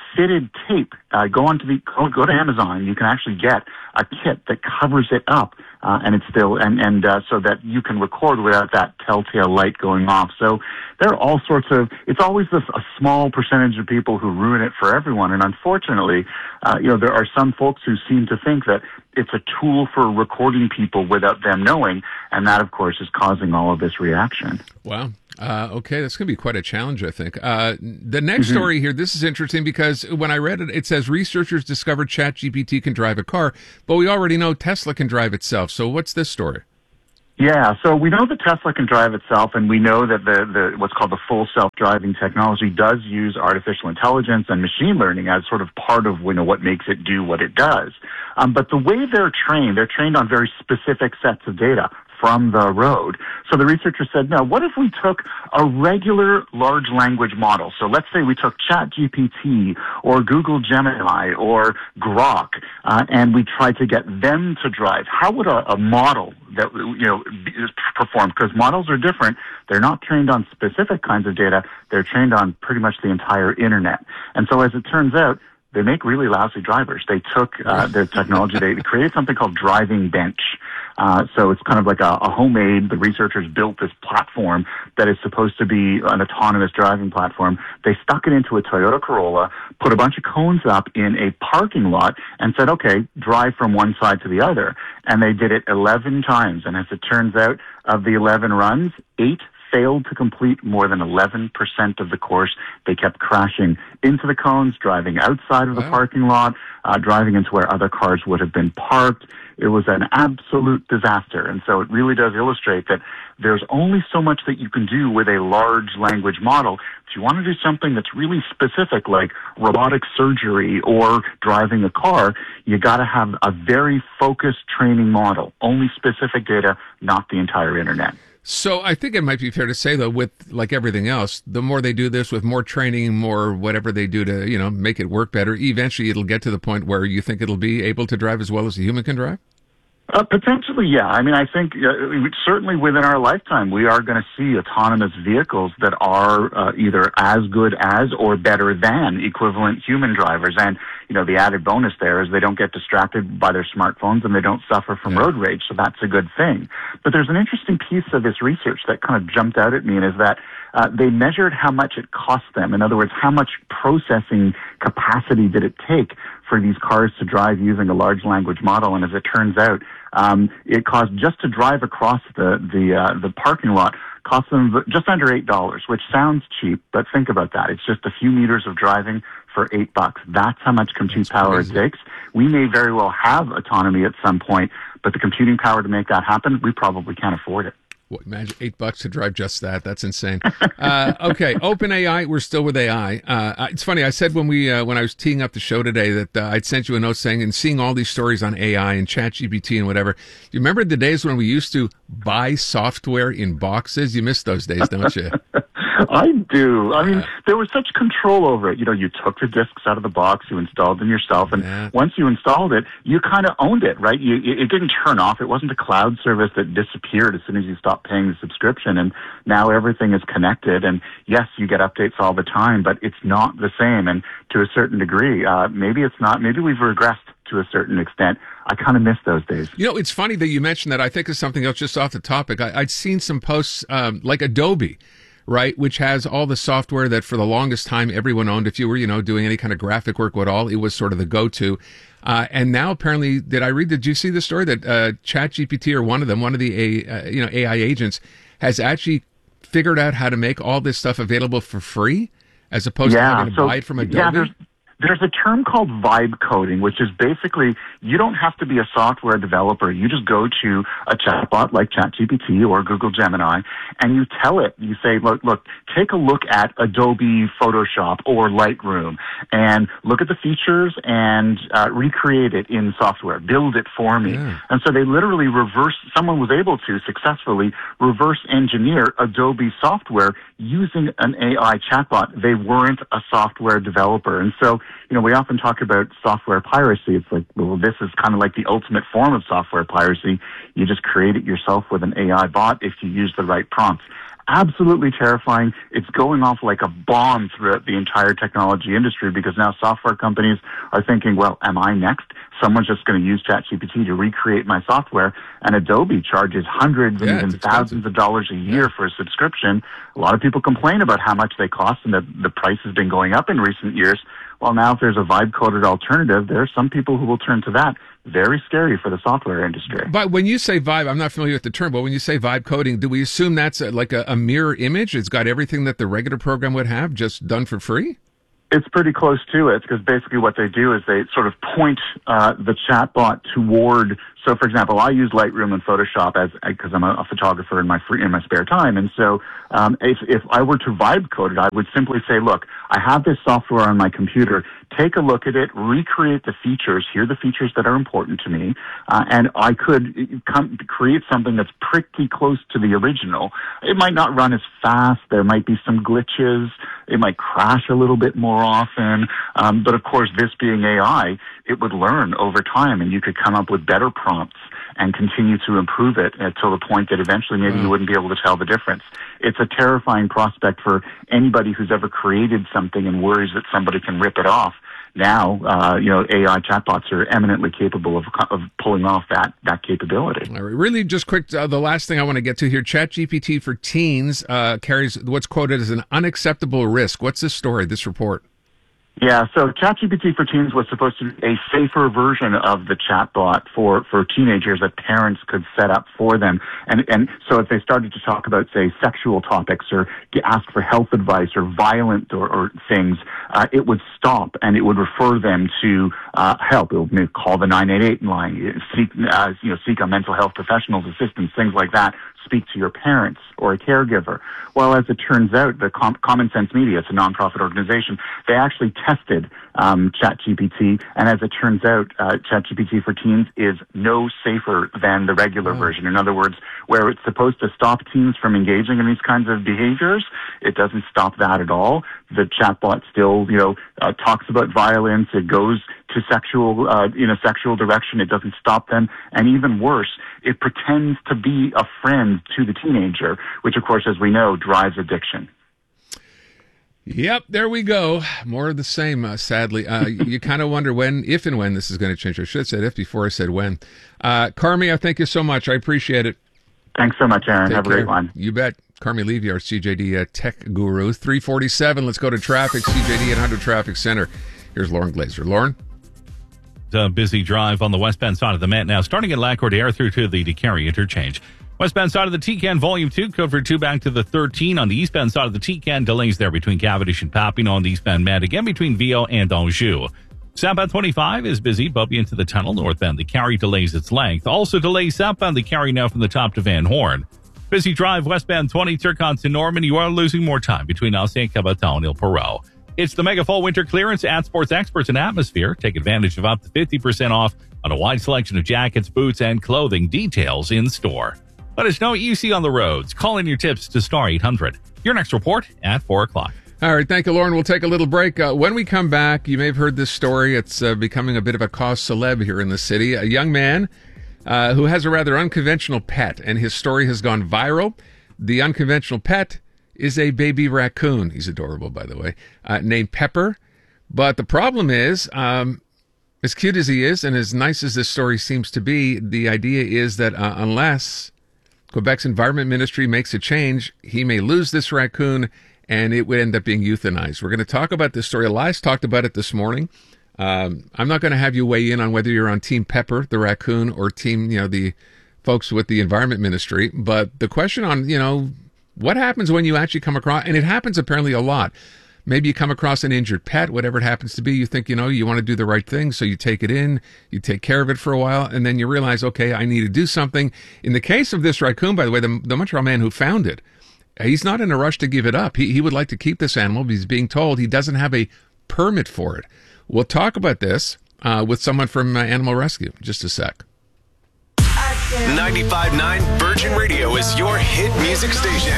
fitted tape. Uh, go onto the go, go to Amazon. You can actually get a kit that covers it up, uh, and it's still and and uh, so that you can record without that telltale light going off. So there are all sorts of. It's always this, a small percentage of people who ruin it for everyone, and unfortunately, uh, you know, there are some folks who seem to think that it's a tool for recording people without them knowing, and that, of course, is causing all of this reaction. Wow. Uh, okay, that's going to be quite a challenge, I think. Uh, the next Mm-hmm. story here, this is interesting because when I read it, it says researchers discovered ChatGPT can drive a car, but we already know Tesla can drive itself. So what's this story? Yeah, so we know that Tesla can drive itself, and we know that the, the what's called the full self-driving technology does use artificial intelligence and machine learning as sort of part of you know, what makes it do what it does. Um, but the way they're trained, they're trained on very specific sets of data from the road. So the researchers said, no, what if we took a regular large language model? So let's say we took ChatGPT or Google Gemini or Grok, uh, and we tried to get them to drive. How would a, a model that, you know, be, perform? Because models are different. They're not trained on specific kinds of data. They're trained on pretty much the entire internet. And so as it turns out, they make really lousy drivers. They took uh, their technology, they created something called Driving Bench. Uh, so it's kind of like a, a homemade, the researchers built this platform that is supposed to be an autonomous driving platform. They stuck it into a Toyota Corolla, put a bunch of cones up in a parking lot, and said, okay, drive from one side to the other. And they did it eleven times. And as it turns out, of the eleven runs, eight failed to complete more than eleven percent of the course. They kept crashing into the cones, driving outside of the wow. parking lot, uh, driving into where other cars would have been parked. It was an absolute disaster. And so it really does illustrate that there's only so much that you can do with a large language model. If you want to do something that's really specific, like robotic surgery or driving a car, you got to have a very focused training model, only specific data, not the entire internet. So I think it might be fair to say, though, with like everything else, the more they do this with more training, more whatever they do to, you know, make it work better, eventually it'll get to the point where you think it'll be able to drive as well as a human can drive? Uh, potentially, yeah. I mean, I think uh, certainly within our lifetime, we are going to see autonomous vehicles that are uh, either as good as or better than equivalent human drivers. And, you know, the added bonus there is they don't get distracted by their smartphones and they don't suffer from yeah. road rage. So that's a good thing. But there's an interesting piece of this research that kind of jumped out at me, and is that uh, they measured how much it cost them. In other words, how much processing capacity did it take for these cars to drive using a large language model. And as it turns out, um, it cost just to drive across the the uh, the parking lot cost them just under eight dollars, which sounds cheap, but think about that. It's just a few meters of driving for eight bucks. That's how much compute That's power crazy. It takes. We may very well have autonomy at some point, but the computing power to make that happen, we probably can't afford it. Well, imagine eight bucks to drive just that. That's insane. Uh, okay, OpenAI. We're still with A I. Uh, it's funny. I said when we uh, when I was teeing up the show today that uh, I'd sent you a note saying, and seeing all these stories on A I and ChatGPT and whatever. You remember the days when we used to buy software in boxes? You miss those days, don't you? I do. I mean, there was such control over it. You know, you took the discs out of the box, you installed them yourself, and yeah. once you installed it, you kind of owned it, right? You, it didn't turn off. It wasn't a cloud service that disappeared as soon as you stopped paying the subscription, and now everything is connected, and yes, you get updates all the time, but it's not the same, and to a certain degree, uh, maybe it's not, maybe we've regressed to a certain extent. I kind of miss those days. You know, it's funny that you mentioned that. I think of something else just off the topic. I, I'd seen some posts um, like Adobe, right, which has all the software that for the longest time everyone owned. If you were, you know, doing any kind of graphic work at all, it was sort of the go-to. Uh, and now apparently, did I read, did you see the story that uh, ChatGPT, or one of them, one of the A, uh, you know, A I agents, has actually figured out how to make all this stuff available for free, as opposed yeah, to having to so, buy it from Adobe? Yeah, there's, there's a term called vibe coding, which is basically, you don't have to be a software developer. You just go to a chatbot like ChatGPT or Google Gemini, and you tell it, you say, look, look, take a look at Adobe Photoshop or Lightroom, and look at the features and uh, recreate it in software. Build it for me. Yeah. And so they literally reverse, someone was able to successfully reverse engineer Adobe software using an A I chatbot. They weren't a software developer. And so, you know, we often talk about software piracy. It's like, well, this is kind of like the ultimate form of software piracy. You just create it yourself with an A I bot if you use the right prompts. absolutely terrifying. It's going off like a bomb throughout the entire technology industry because now software companies are thinking, well, am I next? Someone's just going to use ChatGPT to recreate my software, and Adobe charges hundreds Yeah, and even thousands of dollars a year yeah. for a subscription. A lot of people complain about how much they cost and that the price has been going up in recent years. Well, now if there's a vibe-coded alternative, there are some people who will turn to that. Very scary for the software industry. But when you say vibe, I'm not familiar with the term, but when you say vibe coding, do we assume that's a, like a, a mirror image? It's got everything that the regular program would have, just done for free? It's pretty close to it because basically what they do is they sort of point uh, the chatbot toward. So, for example, I use Lightroom and Photoshop as because I'm a, a photographer in my free in my spare time, and so um, if if I were to vibe code it, I would simply say, "Look, I have this software on my computer. Take a look at it, recreate the features. Here are the features that are important to me, uh, and I could come create something that's pretty close to the original. It might not run as fast. There might be some glitches. It might crash a little bit more often. Um, but of course, this being A I, it would learn over time, and you could come up with better prompts and continue to improve it until the point that eventually maybe mm. you wouldn't be able to tell the difference. It's a terrifying prospect for anybody who's ever created something and worries that somebody can rip it off. Now, uh, you know, A I chatbots are eminently capable of of pulling off that that capability. All right, really, just quick, uh, the last thing I want to get to here, ChatGPT for teens uh, carries what's quoted as an unacceptable risk. What's this story, this report? Yeah, so ChatGPT for Teens was supposed to be a safer version of the chatbot for, for teenagers that parents could set up for them. And, and so if they started to talk about, say, sexual topics or ask for health advice or violent or, or things, uh, it would stop and it would refer them to uh, help. It would call the nine eight eight line, seek, uh, you know, seek a mental health professional's assistance, things like that. Speak to your parents or a caregiver. Well, as it turns out, the Com- Common Sense Media, it's a nonprofit organization, they actually tested um, ChatGPT, and as it turns out, uh, ChatGPT for Teens is no safer than the regular oh. version. In other words, where it's supposed to stop teens from engaging in these kinds of behaviors, it doesn't stop that at all. The chatbot still, you know, uh, talks about violence. It goes to sexual, uh, in a sexual direction. It doesn't stop them. And even worse, it pretends to be a friend to the teenager, which, of course, as we know, drives addiction. Yep, there we go. More of the same, uh, sadly. Uh, you kind of wonder when, if and when this is going to change. I should have said if before I said when. Uh, Carmi, I thank you so much. I appreciate it. Thanks so much, Aaron. Take Have care. a great one. You bet. Carmi Levy, our C J D uh, tech guru. three forty-seven. Let's go to traffic. C J D eight hundred Traffic Center. Here's Lauren Glazer. Lauren? A busy drive on the westbound side of the Met now, starting at Lacordaire through to the DeCarry interchange. Westbound side of the T C A N Volume two, covered two back to the thirteen. On the eastbound side of the T C A N, delays there between Cavendish and Papineau on the eastbound Met, again between Viau and Anjou. Southbound twenty-five is busy, bumpy into the tunnel. Northbound the Carry delays its length. Also delays southbound the Carry now from the top to Van Horn. Busy drive westbound twenty, Turcotte to Norman. You are losing more time between Ancien Caboton and Il Perot. It's the Mega Fall Winter Clearance at Sports Experts and Atmosphere. Take advantage of up to fifty percent off on a wide selection of jackets, boots, and clothing. Details in store. Let us know what you see on the roads. Call in your tips to Star eight hundred. Your next report at four o'clock. All right, thank you, Lauren. We'll take a little break. Uh, when we come back, you may have heard this story. It's uh, becoming a bit of a cause celeb here in the city. A young man uh, who has a rather unconventional pet, and his story has gone viral. The unconventional pet is a baby raccoon. He's adorable, by the way, uh, named Pepper. But the problem is, um, as cute as he is and as nice as this story seems to be, the idea is that uh, unless Quebec's Environment Ministry makes a change, he may lose this raccoon and it would end up being euthanized. We're going to talk about this story. Elias talked about it this morning. Um, I'm not going to have you weigh in on whether you're on Team Pepper, the raccoon, or Team, you know, the folks with the Environment Ministry. But the question on, you know, what happens when you actually come across, and it happens apparently a lot. Maybe you come across an injured pet, whatever it happens to be. You think, you know, you want to do the right thing. So you take it in, you take care of it for a while, and then you realize, okay, I need to do something. In the case of this raccoon, by the way, the, the Montreal man who found it, he's not in a rush to give it up. He, he would like to keep this animal, but he's being told he doesn't have a permit for it. We'll talk about this uh, with someone from uh, Animal Rescue in just a sec. ninety-five point nine Virgin Radio is your hit music station.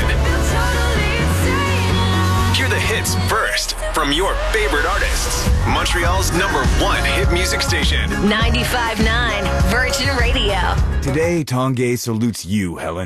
Hear the hits first from your favorite artists. Montreal's number one hit music station. ninety-five point nine Virgin Radio. Today, Tanguay salutes you, Helen.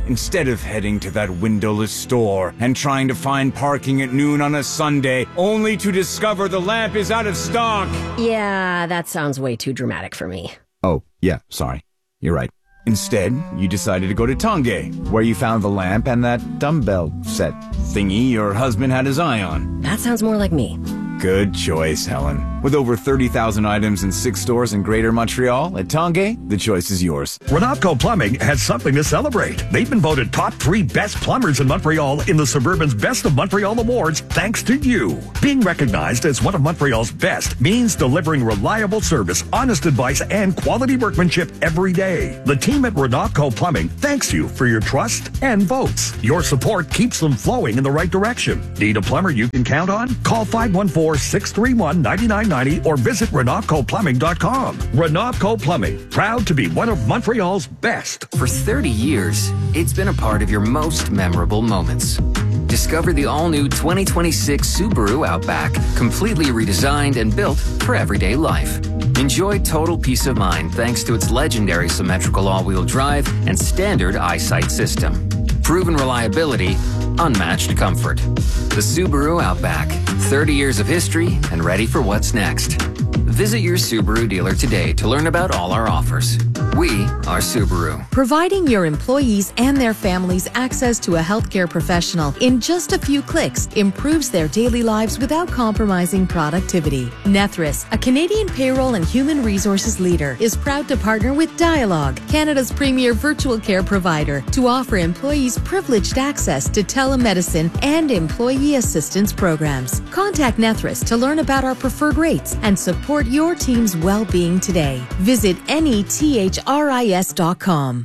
instead of heading to that windowless store and trying to find parking at noon on a Sunday, only to discover the lamp is out of stock. Yeah, that sounds way too dramatic for me. Oh, yeah, sorry. You're right. Instead, you decided to go to Tongay, where you found the lamp and that dumbbell set thingy your husband had his eye on. That sounds more like me. Good choice, Helen. With over thirty thousand items in six stores in Greater Montreal, at Tongay, the choice is yours. Renopco Plumbing has something to celebrate. They've been voted top three best plumbers in Montreal in the Suburban's Best of Montreal Awards thanks to you. Being recognized as one of Montreal's best means delivering reliable service, honest advice, and quality workmanship every day. The team at Renopco Plumbing thanks you for your trust and votes. Your support keeps them flowing in the right direction. Need a plumber you can count on? Call five one four, six three one, nine nine nine zero or visit Renopco Plumbing dot com. Renopco Plumbing, proud to be one of Montreal's best. For thirty years, it's been a part of your most memorable moments. Discover the all-new twenty twenty-six Subaru Outback, completely redesigned and built for everyday life. Enjoy total peace of mind thanks to its legendary symmetrical all-wheel drive and standard eyesight system. Proven reliability, unmatched comfort. The Subaru Outback, thirty years of history and ready for what's next. Visit your Subaru dealer today to learn about all our offers. We are Subaru. Providing your employees and their families access to a healthcare professional in just a few clicks improves their daily lives without compromising productivity. Nethris, a Canadian payroll and human resources leader, is proud to partner with Dialogue, Canada's premier virtual care provider, to offer employees privileged access to telemedicine and employee assistance programs. Contact Nethris to learn about our preferred rates and support your team's well-being today. Visit nethris dot com.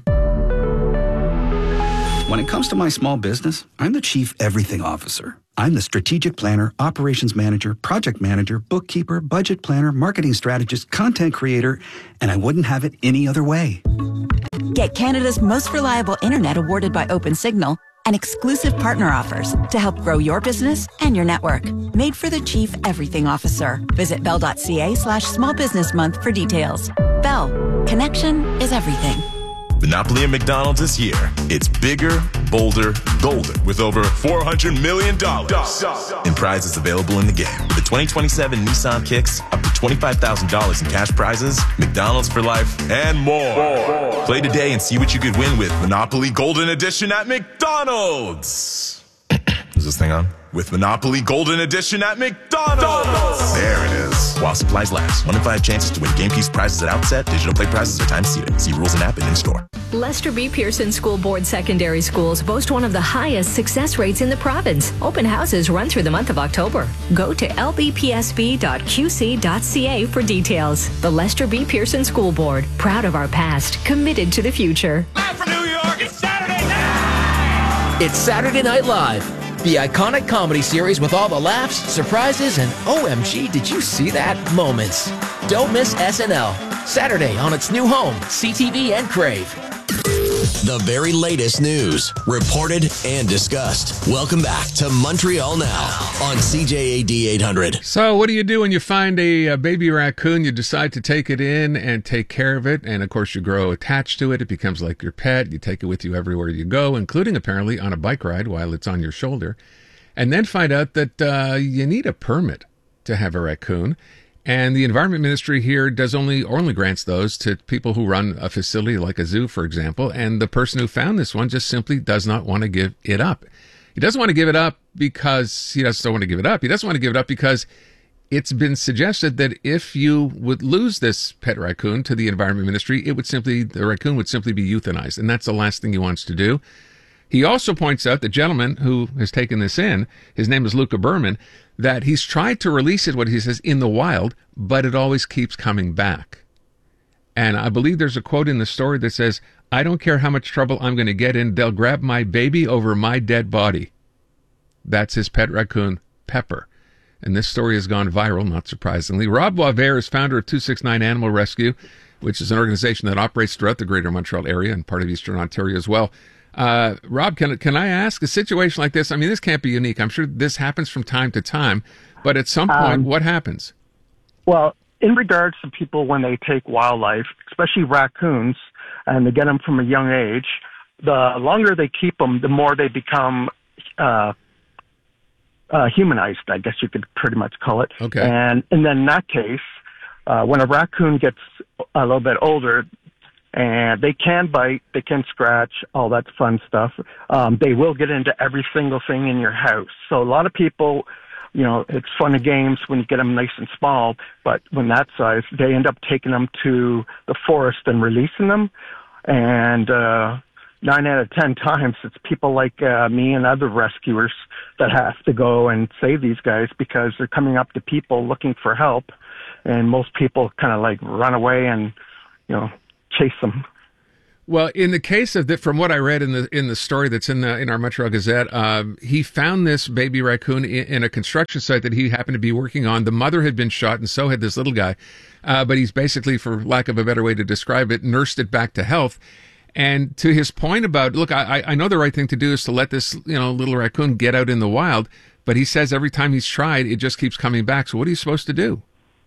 When it comes to my small business, I'm the Chief Everything Officer. I'm the strategic planner, operations manager, project manager, bookkeeper, budget planner, marketing strategist, content creator, and I wouldn't have it any other way. Get Canada's most reliable internet awarded by OpenSignal and exclusive partner offers to help grow your business and your network. Made for the Chief Everything Officer. Visit bell.ca slash small business month for details. Bell. Connection is everything. Monopoly at McDonald's this year. It's bigger, bolder, golden with over four hundred million dollars in prizes available in the game. With the twenty twenty-seven Nissan Kicks, up to twenty-five thousand dollars in cash prizes, McDonald's for life, and more. more. Play today and see what you could win with Monopoly Golden Edition at McDonald's. Is this thing on? With Monopoly Golden Edition at McDonald's. There it is. While supplies last. One in five chances to win game piece prizes at outset. Digital play prizes are time seated. See rules and app and in store. Lester B. Pearson School Board secondary schools boast one of the highest success rates in the province. Open houses run through the month of October. Go to l b p s b dot q c dot c a for details. The Lester B. Pearson School Board, proud of our past, committed to the future. Live from New York, it's Saturday night! It's Saturday Night Live, the iconic comedy series with all the laughs, surprises, and O M G, did you see that moments. Don't miss S N L, Saturday on its new home, C T V and Crave. The very latest news, reported and discussed. Welcome back to Montreal Now on C J A D eight hundred. So what do you do when you find a, a baby raccoon? You decide to take it in and take care of it. And, of course, you grow attached to it. It becomes like your pet. You take it with you everywhere you go, including, apparently, on a bike ride while it's on your shoulder. And then find out that uh, you need a permit to have a raccoon. And the Environment Ministry here does only only grants those to people who run a facility like a zoo, for example. And the person who found this one just simply does not want to give it up. He doesn't want to give it up because he doesn't want to give it up. He doesn't want to give it up because it's been suggested that if you would lose this pet raccoon to the Environment Ministry, it would simply the raccoon would simply be euthanized. And that's the last thing he wants to do. He also points out, the gentleman who has taken this in, his name is Luca Berman, that he's tried to release it, what he says, in the wild, but it always keeps coming back. And I believe there's a quote in the story that says, "I don't care how much trouble I'm going to get in, they'll grab my baby over my dead body." That's his pet raccoon, Pepper. And this story has gone viral, not surprisingly. Rob Boisvert is founder of two six nine Animal Rescue, which is an organization that operates throughout the greater Montreal area and part of Eastern Ontario as well. Uh, Rob, can can I ask, a situation like this, I mean, this can't be unique. I'm sure this happens from time to time, but at some point, um, what happens? Well, in regards to people when they take wildlife, especially raccoons, and they get them from a young age, the longer they keep them, the more they become uh, uh, humanized, I guess you could pretty much call it. Okay. And, and then in that case, uh, when a raccoon gets a little bit older, and they can bite, they can scratch, all that fun stuff, um, they will get into every single thing in your house. So a lot of people, you know, it's fun and games when you get them nice and small, but when that size, they end up taking them to the forest and releasing them. And uh, nine out of ten times, it's people like uh, me and other rescuers that have to go and save these guys because they're coming up to people looking for help. And most people kind of like run away and, you know, chase them. Well, in the case of the, from what I read in the in the story that's in the in our Montreal Gazette, um, he found this baby raccoon in, in a construction site that he happened to be working on. The mother had been shot, and so had this little guy. Uh, but he's basically, for lack of a better way to describe it, nursed it back to health. And to his point about, look, I, I know the right thing to do is to let this, you know, little raccoon get out in the wild. But he says every time he's tried, it just keeps coming back. So what are you supposed to do?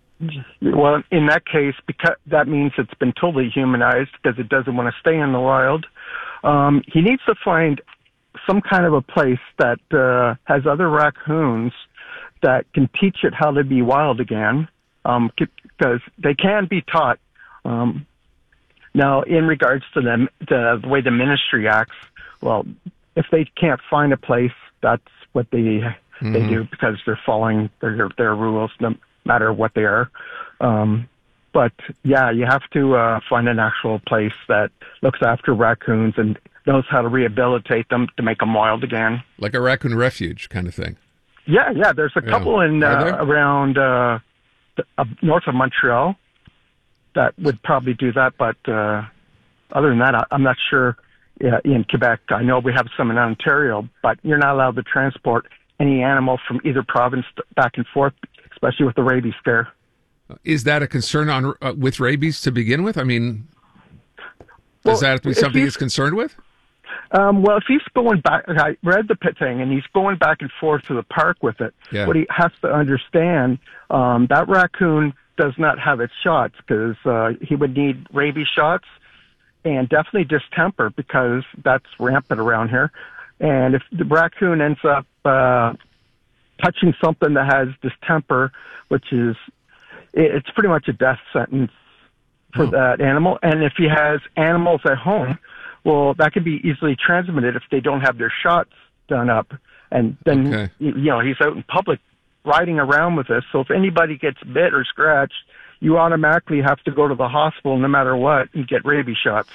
Well, in that case, because that means it's been totally humanized because it doesn't want to stay in the wild. Um, he needs to find some kind of a place that uh, has other raccoons that can teach it how to be wild again, um, because they can be taught. Um, now, in regards to the, the, the way the ministry acts, well, if they can't find a place, that's what they mm-hmm. they do because they're following their their rules. No matter what they are. Um, but yeah, you have to uh, find an actual place that looks after raccoons and knows how to rehabilitate them to make them wild again. Like a raccoon refuge kind of thing. Yeah, yeah. There's a yeah. couple in uh, around uh, the, uh, north of Montreal that would probably do that. But uh, other than that, I, I'm not sure yeah, in Quebec. I know we have some in Ontario, but you're not allowed to transport any animal from either province back and forth, especially with the rabies scare. Is that a concern on uh, with rabies to begin with? I mean, does well, that have to be something he's concerned with? Um, well, if he's going back, I read the pit thing, and he's going back and forth to the park with it. Yeah. What he has to understand, um, that raccoon does not have its shots because uh, he would need rabies shots and definitely distemper because that's rampant around here. And if the raccoon ends up uh, touching something that has distemper, which is, it's pretty much a death sentence for oh. that animal. And if he has animals at home, well, that could be easily transmitted if they don't have their shots done up. And then, okay. you know, he's out in public riding around with this. So if anybody gets bit or scratched, you automatically have to go to the hospital no matter what and get rabies shots.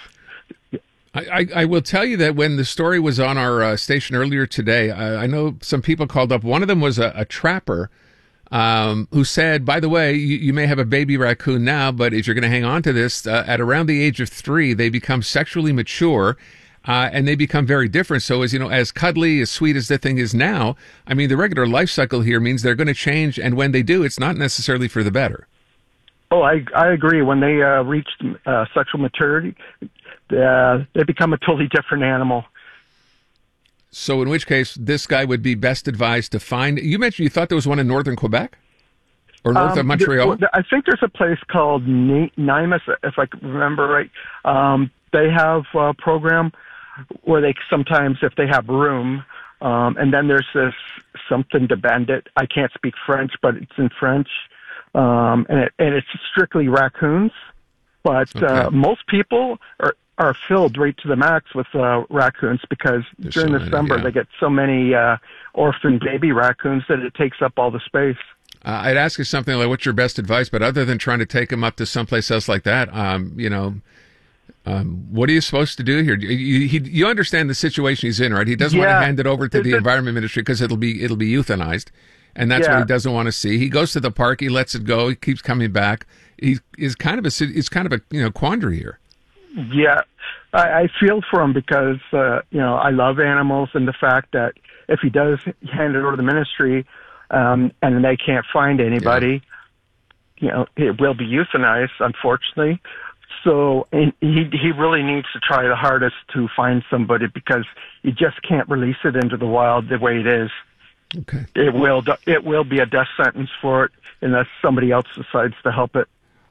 I, I, I will tell you that when the story was on our uh, station earlier today, I, I know some people called up. One of them was a, a trapper um, who said, by the way, you, you may have a baby raccoon now, but if you're going to hang on to this, uh, at around the age of three, they become sexually mature uh, and they become very different. So as you know, as cuddly, as sweet as the thing is now, I mean, the regular life cycle here means they're going to change. And when they do, it's not necessarily for the better. Oh, I, I agree. When they uh, reach uh, sexual maturity, Uh, they become a totally different animal. So in which case, this guy would be best advised to find... You mentioned you thought there was one in northern Quebec? Or north um, of Montreal? There, I think there's a place called Nimas, if I remember right. Um, they have a program where they sometimes, if they have room, um, and then there's this something to bandit. I can't speak French, but it's in French. Um, and, it, and it's strictly raccoons. But okay. uh, most people are... are filled right to the max with uh, raccoons because There's during so the many, summer yeah. they get so many uh, orphan baby raccoons that it takes up all the space. Uh, I'd ask you something like, what's your best advice? But other than trying to take them up to someplace else like that, um, you know, um, what are you supposed to do here? You, you, you understand the situation he's in, right? He doesn't yeah. want to hand it over to Is the it, Environment Ministry because it'll be it'll be euthanized, and that's yeah. what he doesn't want to see. He goes to the park, he lets it go, he keeps coming back. He is kind of a it's kind of a you know quandary here. Yeah, I, I feel for him because, uh, you know, I love animals and the fact that if he does hand it over to the ministry um, and they can't find anybody, yeah. you know, it will be euthanized, unfortunately. So and he he really needs to try the hardest to find somebody because you just can't release it into the wild the way it is. Okay. It will, it will be a death sentence for it unless somebody else decides to help it.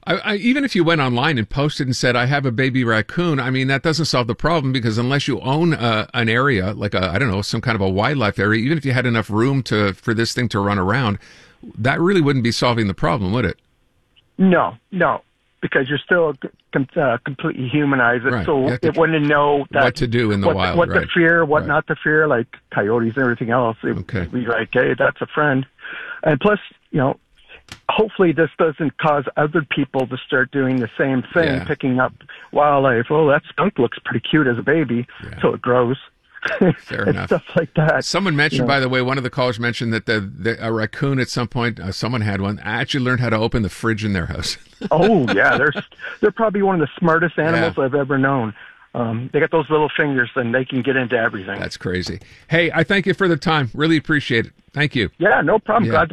I, I, even if you went online and posted and said, I have a baby raccoon, I mean, that doesn't solve the problem, because unless you own uh, an area, like a, I don't know, some kind of a wildlife area, even if you had enough room to for this thing to run around, that really wouldn't be solving the problem, would it? No, no, because you're still com- uh, completely humanized it, Right. so You have to- it wouldn't know that, what to do in the what, wild, what right. to fear, what Right. not to fear, like coyotes and everything else. It Okay. would be like, hey, that's a friend. And plus, you know, hopefully this doesn't cause other people to start doing the same thing, Yeah. picking up wildlife. Oh, that skunk looks pretty cute as a baby, so it grows. Fair and enough. stuff like that. Someone mentioned, You know. by the way, one of the callers mentioned that the, the a raccoon at some point, uh, someone had one, actually learned how to open the fridge in their house. Oh yeah, they're they're probably one of the smartest animals Yeah. I've ever known. Um, they got those little fingers, and they can get into everything. That's crazy. Hey, I thank you for the time. Really appreciate it. Thank you. Yeah, no problem. Yeah. Glad to